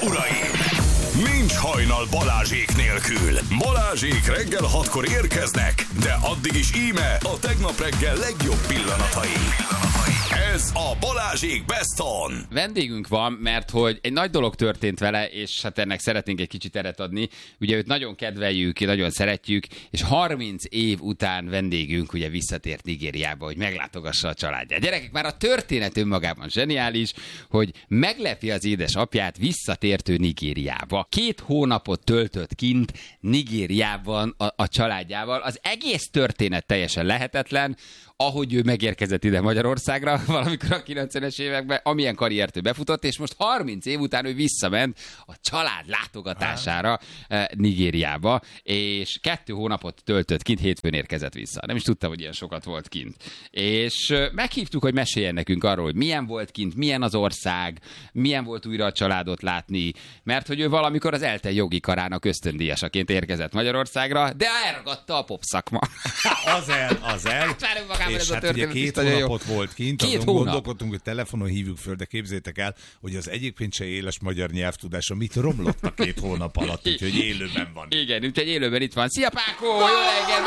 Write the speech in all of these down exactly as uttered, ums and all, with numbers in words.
uraim! Nincs hajnal Balázsék nélkül. Balázsék reggel hatkor érkeznek, de addig is íme a tegnap reggel legjobb pillanatai. Ez a Balázsék Best On. Vendégünk van, mert hogy egy nagy dolog történt vele, és hát ennek szeretnénk egy kicsit teret adni. Ugye őt nagyon kedveljük, nagyon szeretjük, és harminc év után vendégünk ugye visszatért Nigériába, hogy meglátogassa a családját. Gyerekek, már a történet önmagában zseniális, hogy meglepi az édesapját visszatértő Nigériába. Két hónapot töltött kint Nigériában a, a családjával. Az egész történet teljesen lehetetlen, ahogy ő megérkezett ide Magyarországra valamikor a kilencvenes években, amilyen karriert ő befutott, és most harminc év után ő visszament a család látogatására eh, Nigériába, és kettő hónapot töltött kint, hétfőn érkezett vissza. Nem is tudtam, hogy ilyen sokat volt kint. És eh, meghívtuk, hogy meséljen nekünk arról, hogy milyen volt kint, milyen az ország, milyen volt újra a családot látni, mert hogy ő valamikor az ELTE jogi karának ösztöndíjasaként érkezett Magyarországra, de elragadta a popszakma. Az el, az el. És hát ugye két hónapot jó. volt kint, két azon hónap. Gondolkodtunk, hogy telefonon hívjuk föl, de képzétek el, hogy az egyébként se éles magyar nyelvtudása mit romlott a két hónap alatt, úgyhogy élőben van. Igen, úgyhogy élőben itt van. Szia Pákó! Jó reggel!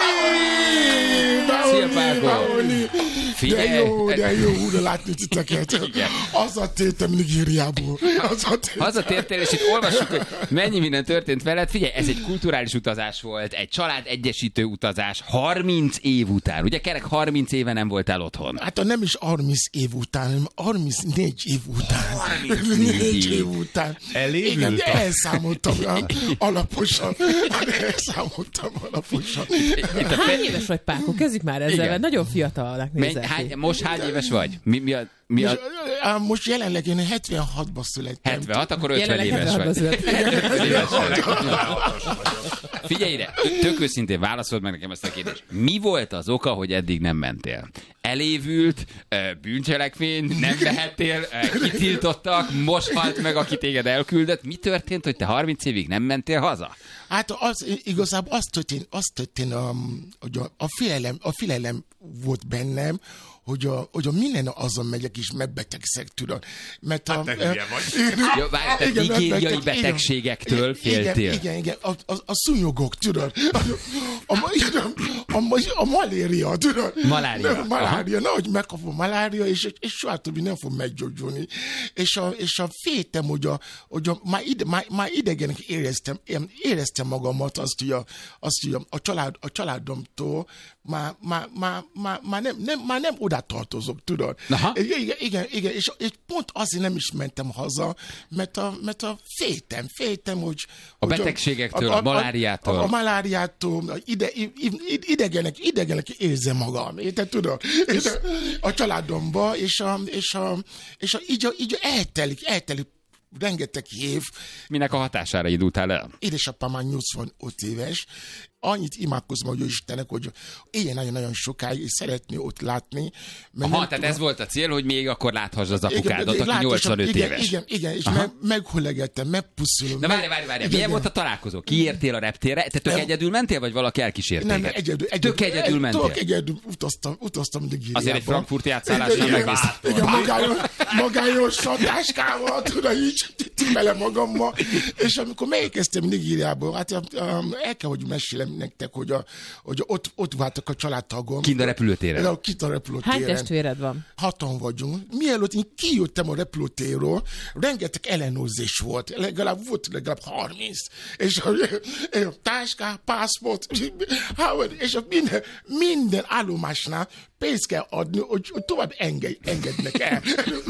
Szia Pákó! De jó, de jó, újra látni titeket. Hazatértem Nigériából. Hazatértél, és itt olvassuk, hogy mennyi minden történt veled. Figyelj, ez egy kulturális utazás volt, egy család egyesítő utazás, harminc év után. Ugye kerek harminc éve nem voltál otthon. Hát nem is harminc év után, hanem harmincnégy év után. harmincnégy év után. Elévült. Igen, elszámoltam alaposan. Elszámoltam alaposan. Hány éves vagy, Pákó? Kezdjük már ezzel, mert nagyon fiatalnak nézel ki. Most hány éves vagy? Mi, mi a... Mi most, a... most jelenleg én hetvenhatban születtem. hetvenhat, akkor ötven éves vagy. ötven éves vagy. Figyelj ide, tök őszintén válaszold meg nekem ezt a kérdést. Mi volt az oka, hogy eddig nem mentél? Elévült, bűncselekmény, nem vehettél, kitiltottak, most halt meg, aki téged elküldött. Mi történt, hogy te harminc évig nem mentél haza? Hát az, igazából azt történt, azt történt um, hogy a, a, félelem, a félelem volt bennem, hogy a, hogy a minden azon megyek is megbetegszek, tudod. Mert a... Hát te hülye vagy. Jó, várj, te igen, nigériai betegségektől féltél. Igen, igen, igen. A, a, a szúnyogok, tudod. A, a, a, a, a malária, tudod. Malária. Malária, nehogy megkapom malária, és, és soha többi nem fog meggyógyulni. És a, és a féltem, hogy, a, hogy a, már, ide, már, már idegenek éreztem, éreztem magamat, azt, hogy a, azt, hogy a, a, család, a családomtól már, már, már, már, már, nem, nem, már nem oda tartozok, tudod. Igen, igen, igen, és, és pont azért nem is mentem haza, mert a, mert a féltem, féltem, hogy... A hogy betegségektől, a, a, a maláriától. A, a maláriától, a ide, idegenek, idegenek érzem magam, érted, tudod? És a családomba, és, a, és, a, és a, így, a, így eltelik, eltelik rengeteg év. Minek a hatására indultál el? Édesapám már nyolcvanöt éves, annyit imádkozom, hogy Istennek, hogy éljen nagyon-nagyon sokáig, és szeretné ott látni. Aha, tehát tudom, ez volt a cél, hogy még akkor láthass az apukádat, aki nyolcvanöt igen, éves. Igen, igen, és me, meghollegettem, megpuszulom. Na várj, várj, várj, milyen volt a találkozó? Kiértél a reptérre? Te tök nem, egyedül mentél, vagy valaki elkísért téged? Nem, egyedül. egyedül tök egyedül mentél? Tök egyedül utaztam, utaztam Nigériába. Azért egy frankfurti átszállásra megvész. Igen, magányos, magányos satáskával, tudod, így bele magammal. És amikor megérkeztem Nigériába, hát el kell, hogy mesélem nektek, hogy, a, hogy ott, ott váltak a családtagom. Kint a repülőtéren? Kint a repülőtéren. Hány testvéred van? Hatan vagyunk. Mielőtt én kijöttem a repülőtérről, rengeteg ellenőrzés volt. Legalább volt legalább harminc. És a, a táská, pászport, és a minden, minden állomásnál pénzt kell adni, hogy, hogy tovább engedj, engednek el.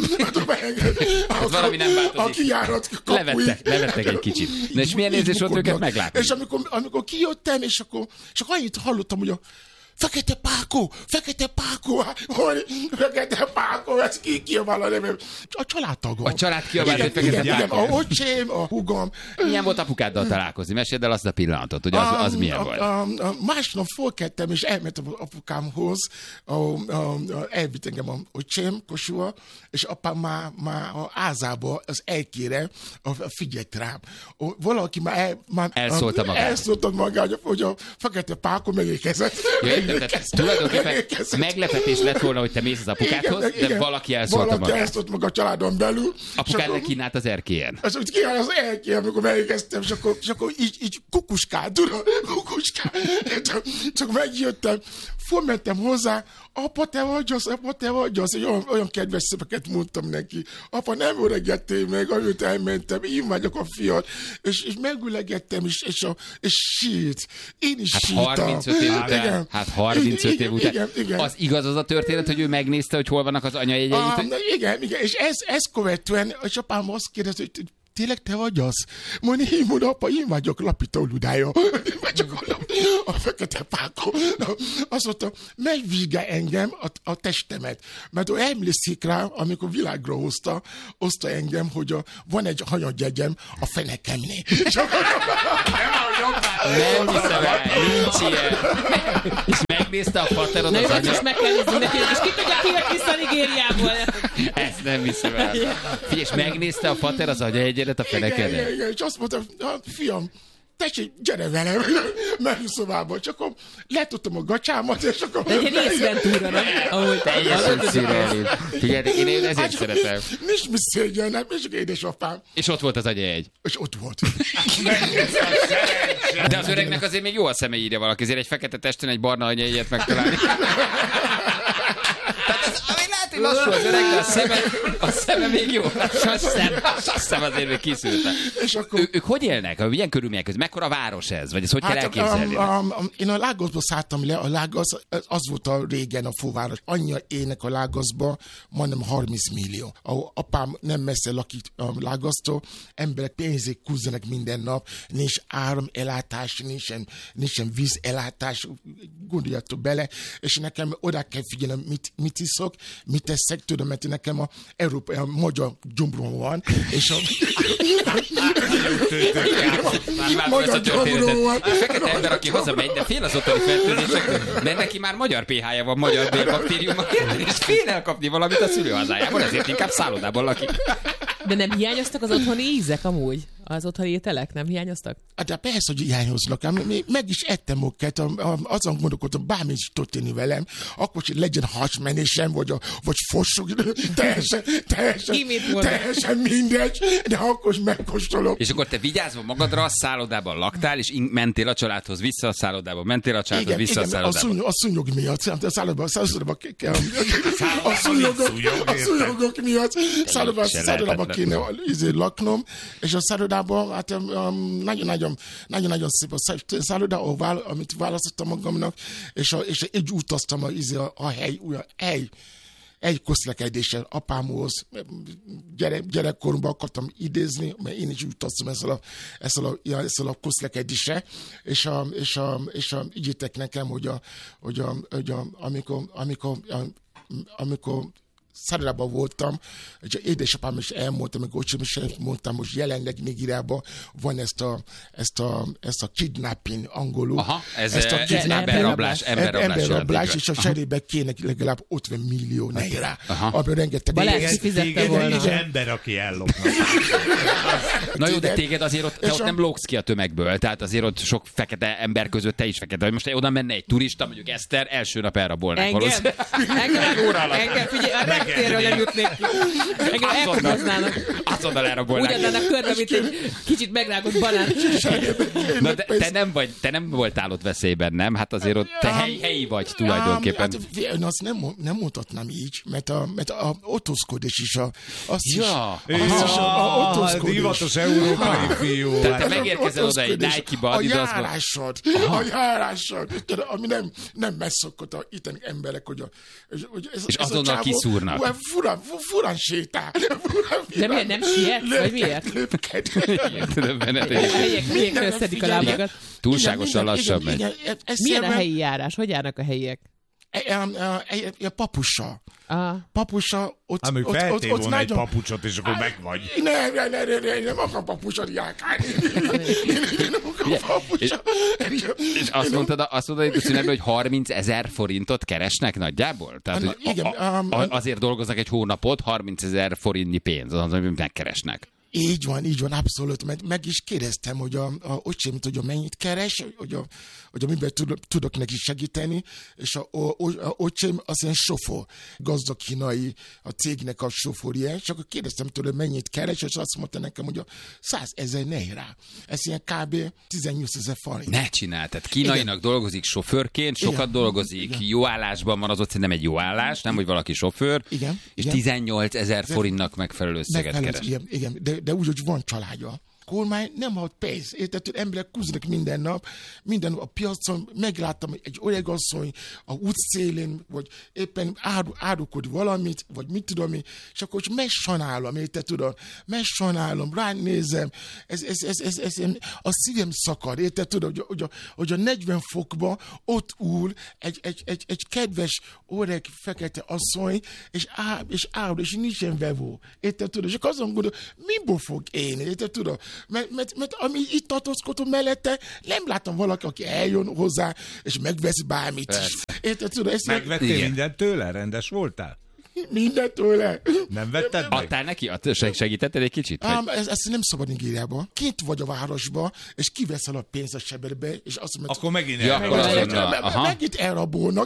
Hát valami nem változik. A kijárat kapuj. Levettek, levettek egy kicsit. Na és milyen érzés volt őket meglátni? És amikor, amikor kijöttem, és akkor, és akkor annyit hallottam, hogy a Fekete Pákó, Fekete Pákó, Fekete Pákó, ez ki kiabál a nevem. A családtagom. A család kiabál, hogy Fekete igen, Pákó. Igen, a öcsém, a húgom. Milyen volt apukáddal találkozni? Meséld el azt a pillanatot, hogy az, az milyen a, volt. A, a, másnap fölkeltem, és elmentem apukámhoz, a, a, a, elvitt engem a öcsém, Kossuha, és apám már, már a ázába, az elkére, a, a figyelt rám. A, valaki már, el, már elszólta magát. Elszólta magát, hogy a Fekete Pákó megérkezett. Ja, Tehát ez tulajdonképpen meglepetés lett volna, hogy te mész az apukádhoz, igen, de igen. valaki elszólta magát. Valaki elszólt meg a családon belül. Apukád kínált az erkélyen. Az úgy kínált az erkélyen, amikor megérkeztem, és akkor, és akkor így, így kukuskál, tudod, kukuskál. Csak, csak megjöttem, fölmentem hozzá, apa, te vagy az, apa, te vagy az, olyan, olyan kedves szöveket mondtam neki. Apa, nem öregettél meg, amit elmentem, én vagyok a fiat, és, és megülegettem, és, és, a, és sírt. Én is hát sírtam. harmincöt év után, igen. hát harmincöt igen, év után. Igen, igen. Az igaz az a történet, hogy ő megnézte, hogy hol vannak az anyajegyei? Ah, igen, igen, és ez, ez követően, és apám azt kérdezte, hogy tényleg te vagy az? Mondja, én mondom, apa, én vagyok Lapító Ludája. Én vagyok a, a fekete pákó. Azt mondta, megvizsgál engem a, a testemet. Mert ő emlékszik rá, amikor világra hozta, hozta engem, hogy a, van egy hanyagyegyem a fenekemnél. Nem hiszem el, nincs ilyen. És megnézte a faterod az anya. És meg kell nézni neki, és ki tudja, ki jött vissza Nigériából. Ezt nem hiszem el. Figyelj, és megnézte a fater az anyaegyedet a fenekedet. Igen, igen, és azt mondta, fiam, tessék, gyere velem, merőszobába, csak akkor letudtam a gacsámat, és akkor... De egy részventúra, nem? Ahogy teljesen szürreális. Figyelj, én, én ezért hát, szeretem. Nincs mi szégyenem, és csak édesapám. És ott volt az anyajegy. És ott volt. De az öregnek azért még jó a szeme, írja valaki, ezért egy fekete testen egy barna anyajegyet megtalálni. Lassú az öreg, de a szeme, a szeme még jó. Azt hiszem azért még kiszűrte. És akkor... Ő, ők hogy élnek? Milyen körülmények között? Mekkora város ez? Vagy ezt hogy hát kell elképzelni? A, a, a, én a Lagosba szálltam le, a Lagos, az volt a régen a főváros. Annyi ének a Lagosba, majdnem harminc millió. A apám nem messze lakik a Lagosztól, emberek pénzét kúzzanak minden nap, nincs áramellátás, nincsen, nincsen vízellátás, gondoljatok bele, és nekem oda kell figyelnem, mit, mit iszok, mit teszek, tudom, mert nekem a európai, a magyar gyomrom van, és a... magyar gyomrom van. A fekete ember, aki hazamegy, de fél az otthoni fertőzések, mert neki már magyar pé há-ja van, magyar B-baktériuma, és fél elkapni valamit a szülőhazájában, ezért inkább szállodában lakik. De nem hiányoztak az otthoni ízek amúgy? Az otthoni ételek nem hiányoztak? De persze, hogy hiányoznak. Meg is ettem őket, azon gondolkodtam, bármi is történni velem, akkor hogy legyen hasmenésem, vagy, a, vagy fossuk, teljesen, teljesen, teljesen mindegy, de akkor is megkóstolom. És akkor te vigyázva magadra a szállodában laktál, és mentél a családhoz vissza a szállodába, mentél a családhoz vissza igen, a szállodába. Igen, a szúnyog miatt, a szállodában, a szállodában kell, a szúnyogok miatt, szállodában kéne laknom, és a szállodában hát nagyon-nagyon nagyon-nagyon szép a szálloda, amit választottam magamnak, és, a, és így utaztam a, a, a hely, a hely, egy közlekedéssel apámhoz, gyere, gyerekkoromban akartam idézni, mert én is utaztam ezzel a, ezzel a, ezzel a közlekedéssel, és, a, és, a, és a, ígyétek nekem, hogy, a, hogy, a, hogy a, amikor, amikor, a, amikor szállodában voltam, és édesapám is elmondta, meg ocsim is mondtam, most jelenleg Nigériában van ezt a, ezt a, ezt a kidnapping angolul. Aha, ez ezt a emberrablás, emberrablás. Emberrablás, és a cserébe kéne legalább ötven millió naira. Abban rengeteg... Balázs fizette volna. Egy ember, aki ellopna. Na jó, de téged azért ott, te ott nem lógsz ki a tömegből, tehát azért ott sok fekete ember között te is fekete. Most oda menne egy turista, mondjuk Eszter, első nap elrabolnák valószínűleg. Engem, figyelj, térről nem jutnék ki. Engem elkoboznának. Azonnal elrabolnák. Úgy adnának körbe, mint egy kicsit megrágott banán. Na, de te nem, vagy, te nem voltál ott veszélyben, nem? Hát azért ott te hely, helyi vagy tulajdonképpen. Hát, én azt nem, nem mondhatnám így, mert a, mert a autózkodás is a... Azt ja. is, azt is a, a divatos európai fiú. Tehát te megérkezel oda egy Nike-ba. A járásod, a járásod, ami nem, nem megszokott a itteni emberek, hogy a... Hogy ez, és ez azonnal kiszúrnak. Furán, furán sétál. De miért nem siet? Vagy miért? Lépked. Helyiek összedik a lábakat. Túlságosan lassabb megy. Milyen a helyi járás? Hogy járnak a helyiek? A papusa. Ah. Papusa, ott, hát, ott, ott, ott, ott nagyon... egy papucsot, és akkor meg vagy. Nem, nem, nem, nem, nem, nem akar papucsot járkálni. Nem akar papucsot. És azt mondtad, azt mondtad hogy szünetben, hogy harmincezer forintot keresnek nagyjából? Tehát, hogy igen, a, a, azért dolgoznak egy hónapot, harmincezer forintnyi pénz, az, amit megkeresnek. Így van, így van, abszolút. Meg, meg is kérdeztem, hogy a, a öcsém, hogy a mennyit keres, hogy a, hogy a miben tudok, tudok neki segíteni, és a, a, a öcsém az ilyen sofőr, gazdag kínai, a cégnek a sofőrje, és akkor kérdeztem tőle, mennyit keres, és azt mondta nekem, hogy a százezer nejrá. Ez ilyen kb. tizennyolcezer forint. Ne csinál, tehát kínainak igen. dolgozik sofőrként, sokat igen. dolgozik, igen. jó állásban van, az ott nem egy jó állás, nem, hogy valaki sofőr, igen. és igen. tizennyolcezer forintnak megfelelő összeget keres. Igen, igen. De, de úgy, hogy van családja. Kormány nem ad pénz. Érted, hogy emberek kúznak minden nap, minden nap a piacon, megláttam egy öreg asszony a útszélén, vagy éppen áru, árukod valamit, vagy mit tudom én, és akkor megsajnálom, érted, tudod, megsajnálom, ránézem, ez, ez, ez, ez, ez, ez, a szívem szakad, érted, tudod, hogy, hogy, a, hogy a negyven fokban ott ül egy, egy, egy, egy kedves öreg fekete asszony, és áll, és áll, és nincsen vevó, érted, tudod, és akkor azon gondolom, miből fog élni, érted, tudod, Mert, mert, mert ami itt tartózkodom mellette, nem látom valaki, aki eljön hozzá, és megvesz bármit is. Érted, tudod, ezt megvettél igen. mindent tőle? Rendes voltál? Mindent tőle. Nem vetted meg? Adtál neki? Segítetted egy kicsit? Um, ez, ezt nem szabad Nigériában. Kint vagy a városba, és kiveszel a pénzt a sebedbe, és azt mondod... Akkor megint ja, elrabolnak. Megint elrabolnak.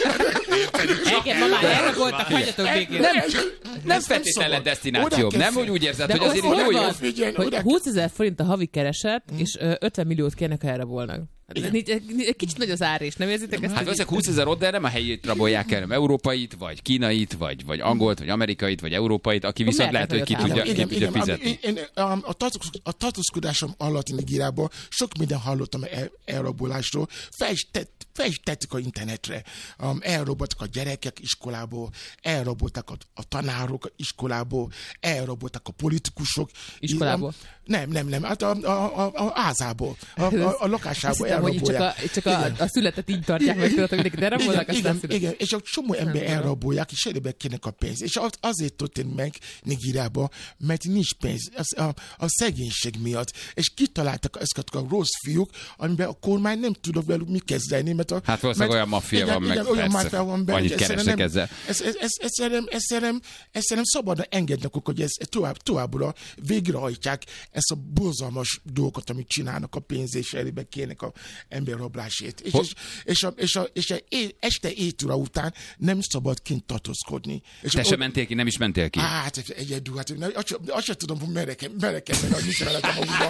Igen, ma már elraboltak, hagyjatok békén. Nem, nem feltétlenül destináció. Nem, hogy úgy érzed, hogy azért jó, jó. Hogy húszezer forint a havi kereset, és ötven milliót kérnek, ha elrabolnak. Egy kicsit nagy az árés, nem érzitek ezt? Hát valószínűleg húszezer ott, de nem a helyét rabolják el, nem európait, vagy kínait, vagy, vagy angolt, vagy amerikait, vagy európait, aki viszont lehet, hogy ki tudja, ki tudja fizetni. Én, én, a, a tartózkodásom alatt Nigériában sok minden hallottam el, elrabolásról, fel is tett, fel is tettük a internetre. Um, elraboltak a gyerekek iskolából, elraboltak a, a tanárok iskolából, elraboltak a politikusok. Iskolából? Nem, nem, nem, hát a, a, a, a házából, a, a, a lakásából elrabolják. Csak, a, csak a, a születet így tartják meg, tudod, mindenki elrabolnak, aztán igen, szület. Igen, és a csomó ember elrabolják, és elébe kérnek a pénz. És az, azért történt meg Nigériában, mert nincs pénz, az, a, a szegénység miatt. És kitaláltak ezeket a rossz fiúk, amiben a kormány nem tudok velük mit kezdeni. Mert a, hát valószínűleg olyan maffia van, meg olyan maffia van benne. Annyit keresnek ezzel. Ezt szerintem szabadna engednek, hogy ezt tovább, továbbra végrehajtják ezt a borzalmas dolgokat, amit csinálnak a pénz, és elébe kérnek a emberrablásért. És, és, és, a, és, a, és a é, este étura után nem szabad kint tartózkodni. És te a, sem mentél ki, nem is mentél ki? Hát, egyedül, hát azt, azt sem tudom, hogy merre kell menni, hogy mit veletem a útba.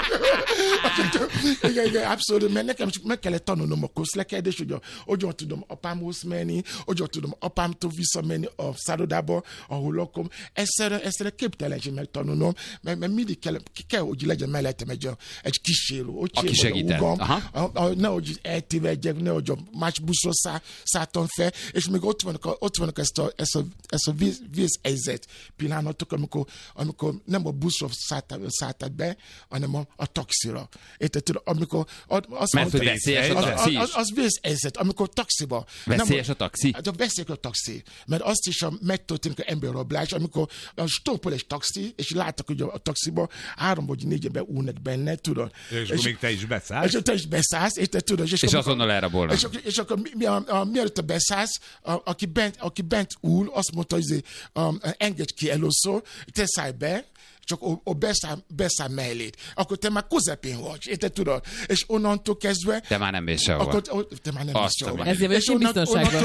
Igen, igen, abszolút, mert nekem csak meg kellett tanulnom a közlekedést, hogy hogyan tudom apámhoz menni, hogyan tudom apámtól visszamenni a szállodába, ahol lakom. Egyszerre, egyszerre képtelenség megtanulnom, mert, mert mindig kell, kell, hogy legyen mellettem egy, egy kísérő. Aki segített. Nehogy eltévedjek, nehogy a más buszról szá, szálltam fel, és még ott vannak, a, ott vannak ezt a, ezt a, ezt a víz, vízhelyzet pillanatok, amikor, amikor nem a buszról szálltál be, hanem a, a taxira. Érted? Amikor azt mert hogy veszélyes a taxi az, az, az vízhelyzet, amikor taxiba. Veszélyes nem, a taxi? Hát veszélyes a taxi. Mert azt is a megtörténik a emberrablás, amikor stoppol egy taxi, és láttak, hogy a, a taxiba három vagy négy ember ülnek benne, tudod. És, és még te is beszállsz. És te is beszállsz, érted, tudod. És, és amikor, azonnal elrabolnak. És, és akkor mi, a, a, mielőtt a beszállsz, a, aki, bent, aki bent ül, azt mondta, hogy um, engedj ki először, te szállj be, csak a, a beszáll, beszáll mellét. Akkor te már közepén vagy, érted, tudod? És onnantól kezdve... Te már nem mész sehova. Akkor, te már nem mész sehova. Ezért vagy én biztonságban.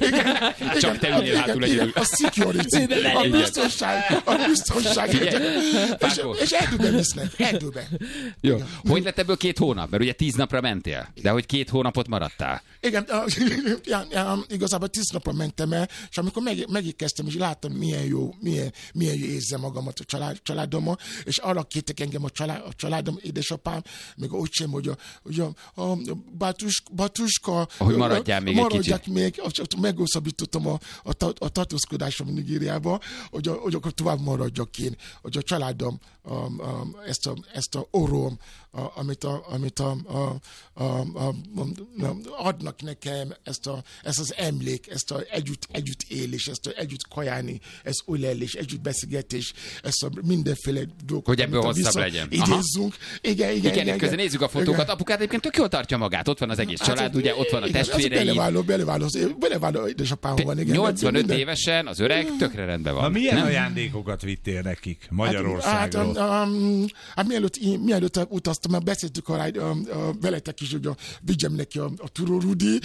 Csak te üljél hátul egyedül. A security, a biztonság, a biztonság. És, és erdőbe visznek, erdőbe. Jó. Hogy lett ebből két hónap? Mert ugye tíz napra mentél, de hogy két hónapot maradtál. Igen, ja, ja, igazából tíz napra mentem el, és amikor meg, megérkeztem, és láttam, milyen jó, milyen, milyen jó érzem magamat a család, családommal, és arra kértek engem a, család, a családom, édesapám, meg úgy sem, hogy a, hogy a, a Batuska, Batuska hogy maradjál még egy kicsit. Még, meghosszabbítottam a, a, a tartózkodásom Nigériába, hogy, a, hogy akkor tovább maradjak én, hogy a családom a, a, ezt, a, ezt a orrom, a, amit, a, amit a, a, a, a, a, adnak nekem, ezt, a, ezt az emlék, ezt a együtt, együtt élés, ezt a együtt kajálni, ezt ölelés, együtt beszélgetés, ezt a mindenféle dolgokat, hogy ebből hosszabb legyen. Idézzünk. Igen, igen, igen. igen közben nézzük a fotókat. Igen. Apukát egyébként tök jól tartja magát. Ott van az egész család, hát, ugye, ott van a testvérei. Beleváló, beleváló, beleváló édesapám van. Igen, nyolcvanöt évesen az öreg tökre rendben van. Na milyen nem? Ajándékokat vittél nekik Magyarországról? um, hát mielőtt, mielőtt utaztam, mert beszéltük alá uh, uh, veletek is, hogy a, vigyem neki a, a Turó Rudi.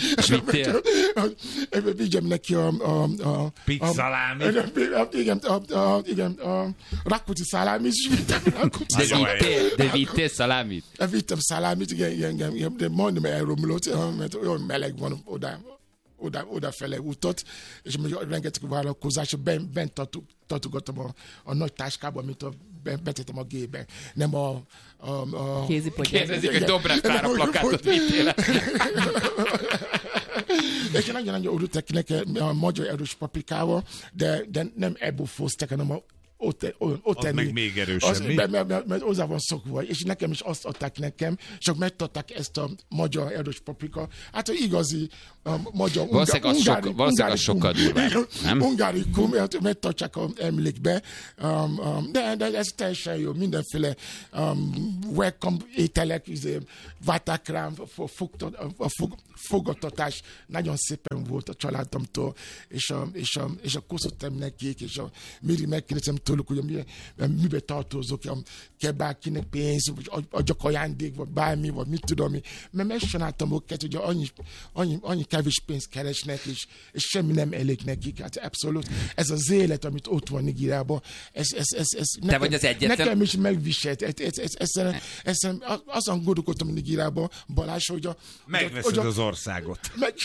Vigyem neki a... a, a Pixalámi. Igen, a, a, igen, a Rákóczi szalámi is vittem. De vittél szalámit? Vittem szalámit, igen, igen, igen, de majdnem elromlott, mert olyan meleg van oda. Oda, odafele útot, és még rengeteg vállalkozás, bent, bent tartogattam a, a nagy táskába, amit a, betettem a gébe. Nem a... a, a kézipogyát. Kérdezik, hogy Dobrev Klára plakátot vittél. És nagyon-nagyon örültek nekem a magyar erős paprikával, de, de nem ebből fozták, hanem a ott, ott az meg még erősebb, az, mert, mert, mert, mert hozzá van szokva, és nekem is azt adták nekem, csak megtarták ezt a magyar erős paprika. Hát az igazi a magyar... Valószínűleg az, sok, valószínűleg az sokkal durvább, nem? Ungárikum, megtartják az emlékbe, um, um, de, de ez teljesen jó, mindenféle um, welcome ételek, várták rám, a, a fog, fogadtatás nagyon szépen volt a családomtól, és a, és a, és a koszottam nekik, és a Miri megkérdezem tőlük, hogy mibe, mibe tartozok, kell bárkinek pénz, vagy adjak ajándék, vagy bármi, vagy mit tudom, mert megcsináltam őket, hogy annyi, annyi, annyi kevés pénzt keresnek, és, és semmi nem elég nekik. Hát abszolút. Ez az élet, amit ott van Nigériában, ez, ez, ez, ez Te nekem, vagy az egyetlen... nekem is megviselt. Ez, ez, ez, ez, ez, ez, azon gondolkodtam Nigériában, Balázs, hogy a... Megveszed hogy a, az országot. Meg...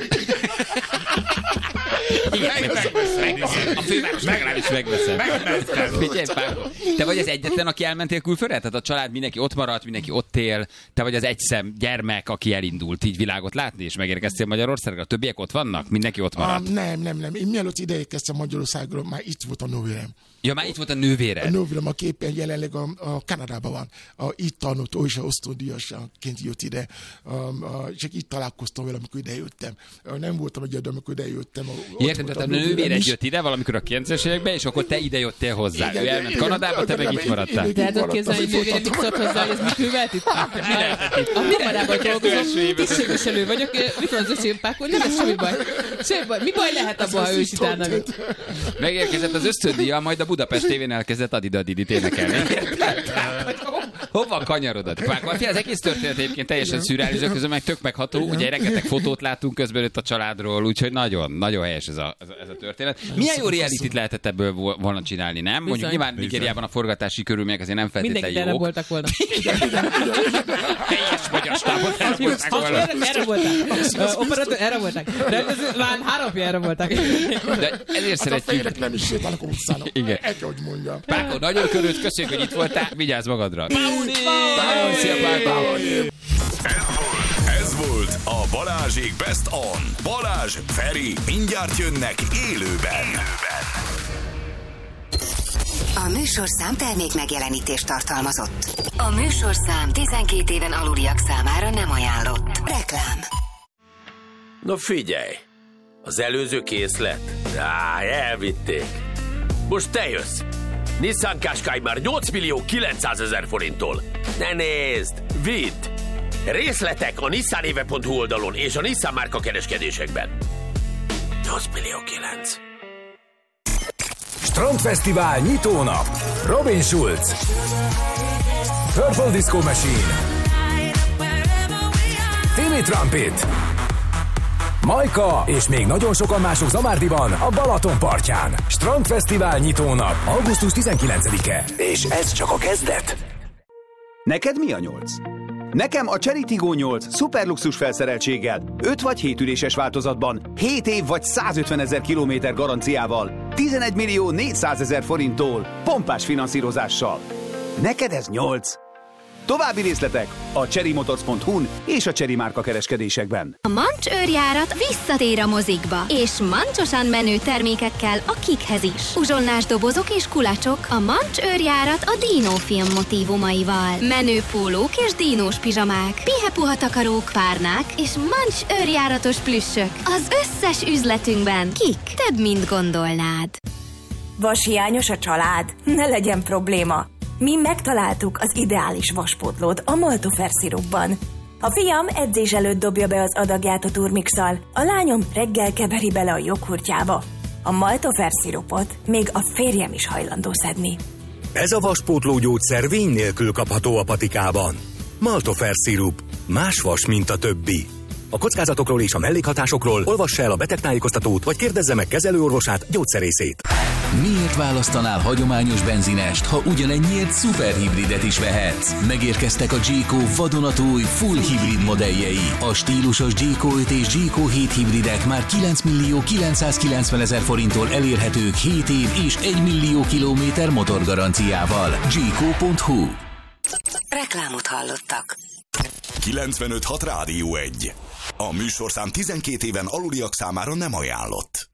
Igen, a főváros legalábbis megveszed. Figyelj, te vagy az egyetlen, aki elmentél külföldre? Tehát a család mindenki ott maradt, mindenki ott él. Te vagy az egyszem gyermek, aki elindult így világot látni, és megérkeztél Magyarországra. A többiek ott vannak? Mindenki ott maradt? Um, nem, nem, nem. Én mielőtt ideérkeztem Magyarországról, már itt volt a nővérem. Ja, már itt volt a nővére. A nővérem, aki éppen jelenleg a, a Kanadában van. A, itt tanult, ő is a osztódíjasként jött ide. Um, a, csak itt találkoztam vele, amikor idejöttem. Nem voltam egyedül, amikor idejöttem. Értem, tehát a nővére jött ide valamikor a kilencvenes években, és akkor te ide jöttél hozzá. Igen, ő elment igen, Kanadába, te meg itt maradtál. Tehát ott képzelni, hogy nővére mit szólt hozzá, hogy ez mit művelt itt? Mi lehetett itt? A Kanadában dolgozom, tisztségviselő vagyok, mit van az öcsémpákon, nem ez semmi baj. Semmi baj. Mi baj lehet abban, ha ő is utána? Megérkezett az ösztöndíjjal, majd a Budapest tévén elkezdett Adidadidit énekelni. Hova kanyarodott? Az egész történet egyébként teljesen szürreális, közben meg tök megható. Ugye rengeteg fotót látunk közben itt a családról, úgyhogy nagyon, nagyon helyes ez a, ez a történet. Milyen jó realityt lehetett ebből volna csinálni, nem? Mondjuk nyilván Nigériában a forgatási körülmények azért nem feltétlenül jók. Mindenki erre voltak volna. Teljes magyar stábot erre voltak volna. Erre voltak. Operatőr, erre voltak. Rendező, már három erre voltak. De ezért szeretjük. A fejlek nem is sétálnak a utcának. Igen. Egy, hogy mondjam. Páko, nagyon körült, köszönjük, hogy itt voltál. Vigyázz magadra. Pauni! Pauni! Szia, Páko! Ez volt a Balázsék Best On. Balázs, Feri, mindjárt jönnek élőben. A műsorszám termék megjelenítést tartalmazott. A műsorszám tizenkét éven aluliak számára nem ajánlott. Reklám. Na figyelj! Az előző készlet? Á, elvitték. Most te jössz. Nissan Qashqai már nyolc millió kilencszázezer forinttól. Ne nézd! Vidd! Részletek a nissanéve pont hu oldalon és a Nissan márka kereskedésekben. nyolc millió kilenc. Strandfesztivál nyitónap. Robin Schulz, Purple Disco Machine, Timmy Trumpet, Majka és még nagyon sokan mások Zamárdiban, a Balaton partján. Strandfesztivál nyitónap. augusztus tizenkilencedike. És ez csak a kezdet. Neked mi a nyolc? Nekem a Chery Tiggo nyolc szuperluxus felszereltséggel, öt vagy hét üléses változatban, hét év vagy százötvenezer kilométer garanciával, tizenegy millió négyszázezer forinttól, pompás finanszírozással. Neked ez nyolc. További részletek a chery motors pont hu-n és a Chery márka kereskedésekben. A Mancs őrjárat visszatér a mozikba, és mancsosan menő termékekkel a kikhez is. Uzsolnás dobozok és kulacsok, a Mancs őrjárat a Dino film motívumaival. Menő pólók és dínós pizsamák, pihepuha takarók, párnák és Mancs őrjáratos plüssök. Az összes üzletünkben kik, több mint gondolnád. Vashiányos a család? Ne legyen probléma. Mi megtaláltuk az ideális vaspótlót a Maltofer szirupban. A fiam edzés előtt dobja be az adagját a turmixal, a lányom reggel keveri bele a joghurtjába. A Maltofer szirupot még a férjem is hajlandó szedni. Ez a vaspótló gyógyszer vény nélkül kapható a patikában. Maltofer szirup. Más vas, mint a többi. A kockázatokról és a mellékhatásokról olvassa el a betegtájékoztatót, vagy kérdezze meg kezelőorvosát, gyógyszerészét. Miért választanál hagyományos benzinest, ha ugyanennyiért szuperhibridet is vehetsz? Megérkeztek a Jayco vadonatúj full hibrid modelljei. A stílusos Jayco öt és Jayco hét hibridek már kilenc millió kilencszázkilencven ezer forinttól elérhetők hét év és egy millió kilométer motorgaranciával. Jayco pont hu. Reklámot hallottak. kilencvenöt hat Rádió egy. A műsorszám tizenkét éven aluliak számára nem ajánlott.